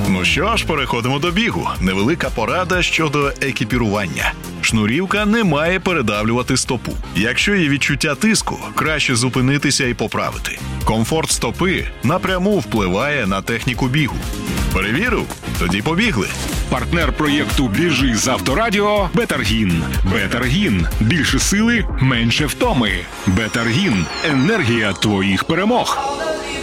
Ну що ж, переходимо до бігу. Невелика порада щодо екіпірування. Шнурівка не має передавлювати стопу. Якщо є відчуття тиску, краще зупинитися і поправити. Комфорт стопи напряму впливає на техніку бігу. Перевірив? Тоді побігли. Партнер проєкту «Біжи з Авторадіо» – Бетаргін. Бетаргін. Більше сили, менше втоми. Бетаргін. Енергія твоїх перемог.